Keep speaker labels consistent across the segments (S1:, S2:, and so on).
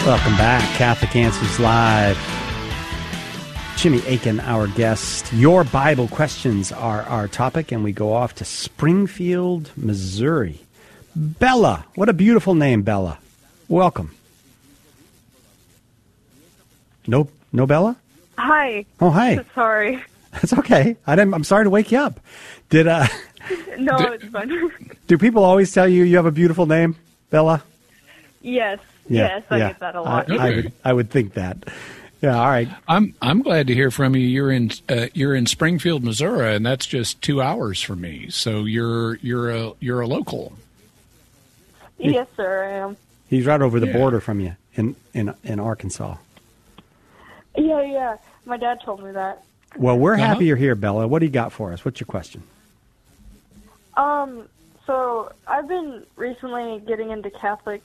S1: Welcome back, Catholic Answers Live. Jimmy Akin, our guest. Your Bible questions are our topic, and we go off to Springfield, Missouri. Bella. What a beautiful name, Bella. Welcome. No Bella?
S2: Hi.
S1: Oh, hi.
S2: Sorry.
S1: That's okay. I'm sorry to wake you up.
S2: No, it's fine.
S1: Do people always tell you you have a beautiful name, Bella?
S2: Yes. Yes, I get that a lot.
S1: I would think that. Yeah, all right.
S3: I'm glad to hear from you. You're in Springfield, Missouri, and that's just 2 hours from me. So you're a local.
S2: Yes, sir, I am.
S1: He's right over the border from you in Arkansas.
S2: Yeah. My dad told me that.
S1: Well, we're happy you're here, Bella. What do you got for us? What's your question?
S2: So I've been recently getting into Catholic.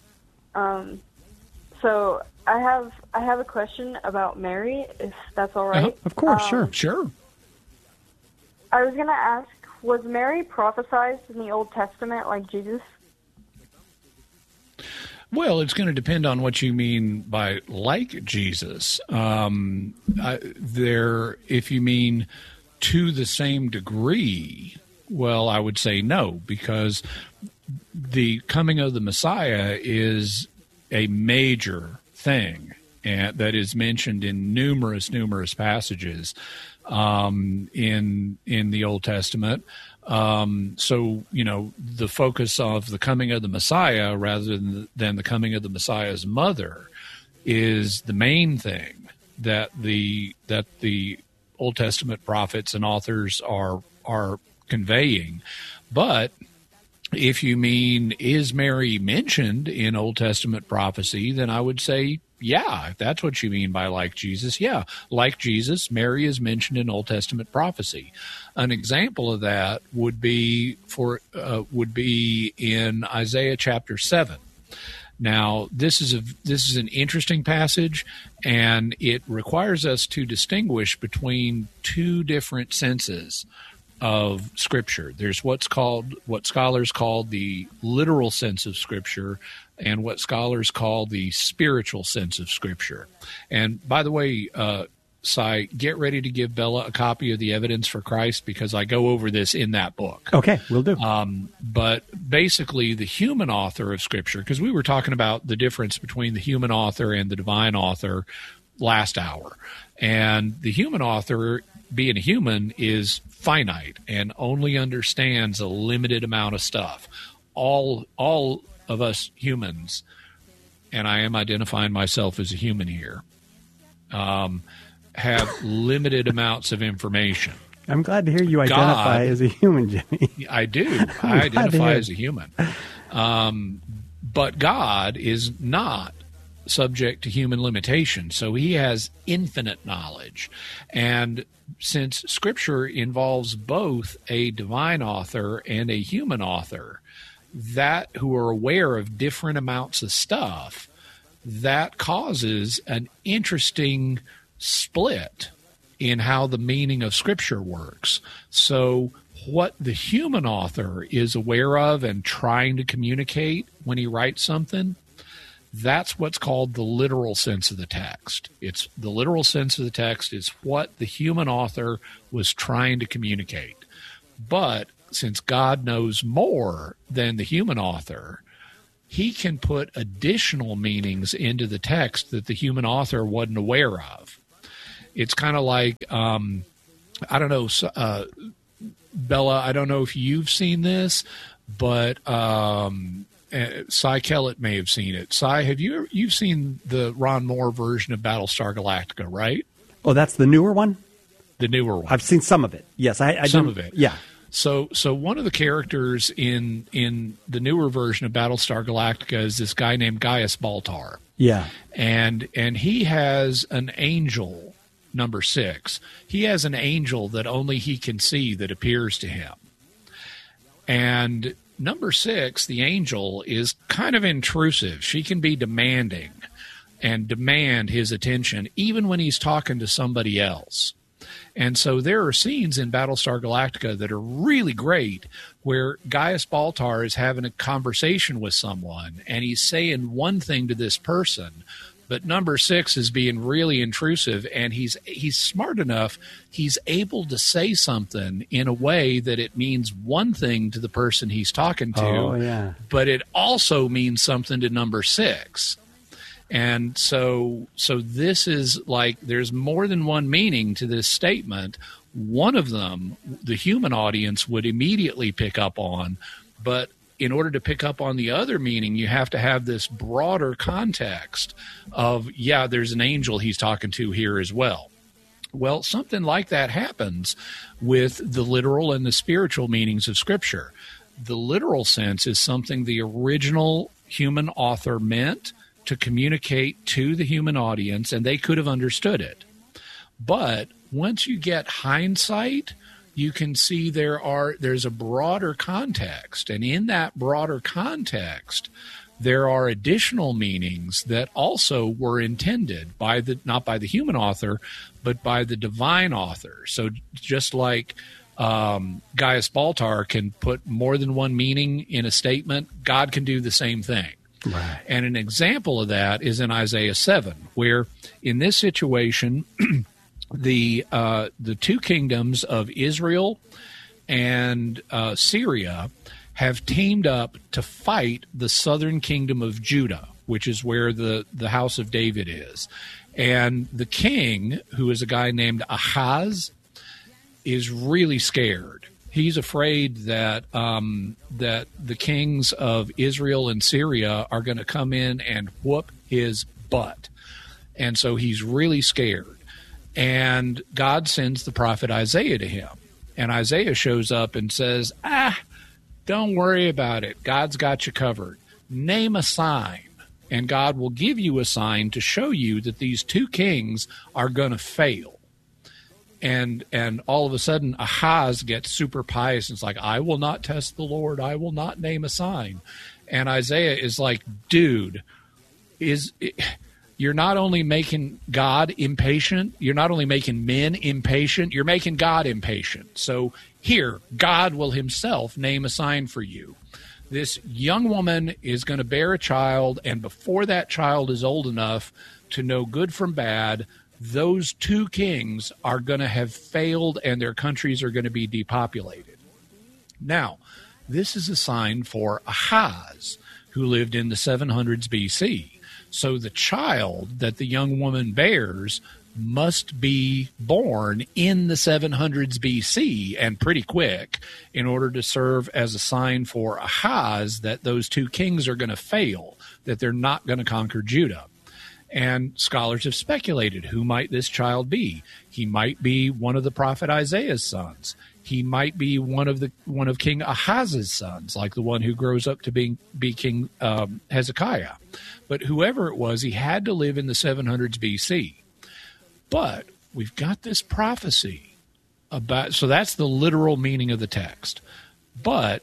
S2: So I have a question about Mary, if that's all right.
S1: Of course,
S3: sure.
S2: I was going to ask, was Mary prophesied in the Old Testament like Jesus?
S3: Well, it's going to depend on what you mean by like Jesus. If you mean to the same degree, well, I would say no, because the coming of the Messiah is a major thing and that is mentioned in numerous passages in the Old Testament. So, the focus of the coming of the Messiah rather than the coming of the Messiah's mother is the main thing that the Old Testament prophets and authors are conveying. But if you mean, is Mary mentioned in Old Testament prophecy, then I would say, yeah, if that's what you mean by like Jesus, yeah. Like Jesus, Mary is mentioned in Old Testament prophecy. An example of that would be in Isaiah chapter 7. Now, this is an interesting passage, and it requires us to distinguish between two different senses of Scripture. There's what scholars call the literal sense of Scripture and what scholars call the spiritual sense of Scripture. And by the way, Cy, get ready to give Bella a copy of the Evidence for Christ, because I go over this in that book.
S1: Okay, will do.
S3: But basically, the human author of Scripture, because we were talking about the difference between the human author and the divine author last hour. And the human author, being a human, is finite and only understands a limited amount of stuff. All of us humans, and I am identifying myself as a human here, have limited amounts of information.
S1: I'm glad to hear you identify as a human, Jimmy.
S3: I do. I identify as a human. But God is not subject to human limitation, so he has infinite knowledge. And since Scripture involves both a divine author and a human author, that who are aware of different amounts of stuff, that causes an interesting split in how the meaning of Scripture works. So what the human author is aware of and trying to communicate when he writes something, that's what's called the literal sense of the text. It's the literal sense of the text is what the human author was trying to communicate. But since God knows more than the human author, he can put additional meanings into the text that the human author wasn't aware of. It's kind of like, I don't know, Bella, I don't know if you've seen this, but Cy Kellett may have seen it. Cy, you've seen the Ron Moore version of Battlestar Galactica, right?
S1: Oh, that's the newer one?
S3: The newer one.
S1: I've seen some of it. Yes,
S3: some of it.
S1: Yeah.
S3: So one of the characters in the newer version of Battlestar Galactica is this guy named Gaius Baltar.
S1: Yeah.
S3: And he has an angel, number 6. He has an angel that only he can see that appears to him. And number 6, the angel, is kind of intrusive. She can be demanding and demand his attention even when he's talking to somebody else. And so there are scenes in Battlestar Galactica that are really great where Gaius Baltar is having a conversation with someone and he's saying one thing to this person, But number 6 is being really intrusive, and he's smart enough. He's able to say something in a way that it means one thing to the person he's talking to, but it also means something to number 6. And so this is like there's more than one meaning to this statement. One of them, the human audience would immediately pick up on, but in order to pick up on the other meaning, you have to have this broader context of, there's an angel he's talking to here as well. Well, something like that happens with the literal and the spiritual meanings of Scripture. The literal sense is something the original human author meant to communicate to the human audience, and they could have understood it. But once you get hindsight, you can see there's a broader context, and in that broader context, there are additional meanings that also were intended not by the human author, but by the divine author. So just like Gaius Baltar can put more than one meaning in a statement, God can do the same thing.
S1: Right.
S3: And an example of that is in Isaiah 7, where in this situation, the two kingdoms of Israel and Syria have teamed up to fight the southern kingdom of Judah, which is where the house of David is. And the king, who is a guy named Ahaz, is really scared. He's afraid that the kings of Israel and Syria are going to come in and whoop his butt. And so he's really scared. And God sends the prophet Isaiah to him. And Isaiah shows up and says, don't worry about it. God's got you covered. Name a sign, and God will give you a sign to show you that these two kings are going to fail. And all of a sudden, Ahaz gets super pious and it's like, I will not test the Lord. I will not name a sign. And Isaiah is like, dude, you're not only making God impatient, you're not only making men impatient, you're making God impatient. So here, God will himself name a sign for you. This young woman is going to bear a child, and before that child is old enough to know good from bad, those two kings are going to have failed and their countries are going to be depopulated. Now, this is a sign for Ahaz, who lived in the 700s BC. So the child that the young woman bears must be born in the 700s BC and pretty quick in order to serve as a sign for Ahaz that those two kings are going to fail, that they're not going to conquer Judah. And scholars have speculated, who might this child be? He might be one of the prophet Isaiah's sons. He might be one of King Ahaz's sons, like the one who grows up to be King Hezekiah. But whoever it was, he had to live in the 700s BC. But we've got this prophecy about, so that's the literal meaning of the text. But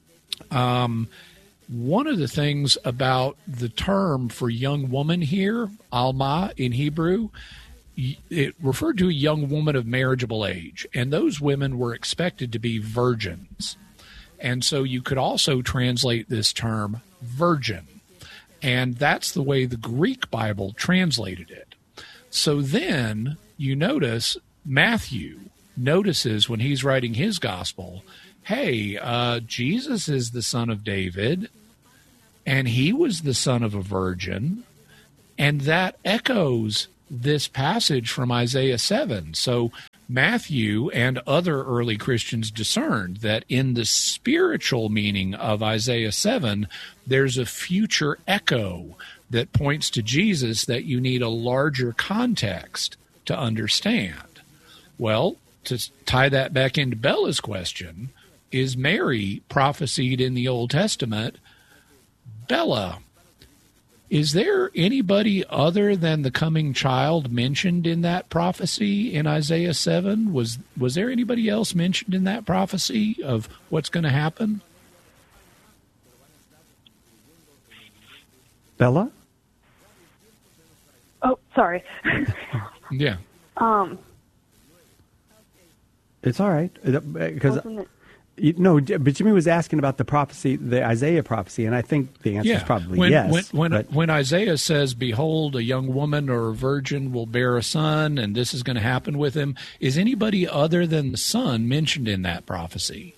S3: one of the things about the term for young woman here, Alma in Hebrew, it referred to a young woman of marriageable age, and those women were expected to be virgins. And so you could also translate this term virgin, and that's the way the Greek Bible translated it. So then you notice Matthew notices when he's writing his gospel, hey, Jesus is the son of David, and he was the son of a virgin, and that echoes this passage from Isaiah 7. So Matthew and other early Christians discerned that in the spiritual meaning of Isaiah 7, there's a future echo that points to Jesus that you need a larger context to understand. Well, to tie that back into Bella's question, is Mary prophesied in the Old Testament? Bella, is there anybody other than the coming child mentioned in that prophecy in Isaiah 7? Was there anybody else mentioned in that prophecy of what's going to happen?
S1: Bella?
S2: Oh, sorry.
S3: Yeah.
S1: It's all right. Because No, but Jimmy was asking about the prophecy, the Isaiah prophecy, and I think the answer is probably yes.
S3: When Isaiah says, "Behold, a young woman or a virgin will bear a son, and this is going to happen with him," is anybody other than the son mentioned in that prophecy?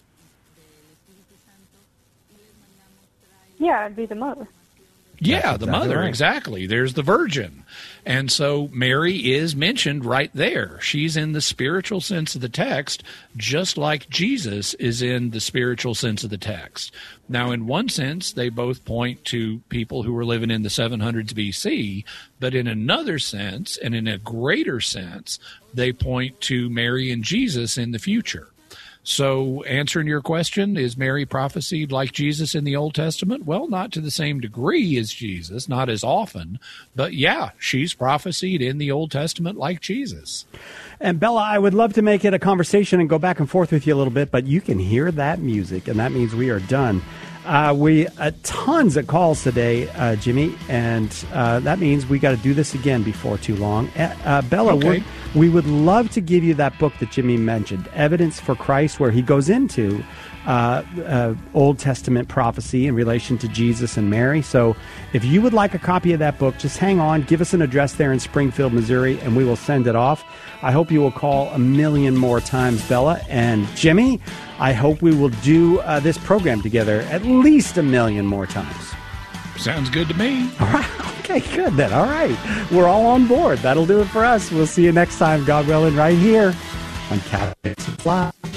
S2: Yeah, it'd be the mother.
S3: Yeah,
S1: That's
S3: the
S1: exactly
S3: mother,
S1: right.
S3: exactly. There's the virgin. And so Mary is mentioned right there. She's in the spiritual sense of the text, just like Jesus is in the spiritual sense of the text. Now, in one sense, they both point to people who were living in the 700s BC, but in another sense, and in a greater sense, they point to Mary and Jesus in the future. So, answering your question, is Mary prophesied like Jesus in the Old Testament? Well, not to the same degree as Jesus, not as often, but yeah, she's prophesied in the Old Testament like Jesus.
S1: And Bella, I would love to make it a conversation and go back and forth with you a little bit, but you can hear that music, and that means we are done. We tons of calls today, Jimmy, and that means we got to do this again before too long. Bella,
S3: Okay.
S1: we would love to give you that book that Jimmy mentioned, Evidence for Christ, where he goes into Old Testament prophecy in relation to Jesus and Mary. So if you would like a copy of that book, just hang on, give us an address there in Springfield, Missouri, and we will send it off. I hope you will call a million more times, Bella. And Jimmy, I hope we will do this program together at least a million more times.
S3: Sounds good to me.
S1: All right. Okay, good then. All right. We're all on board. That'll do it for us. We'll see you next time, God willing, right here on Catholics Live.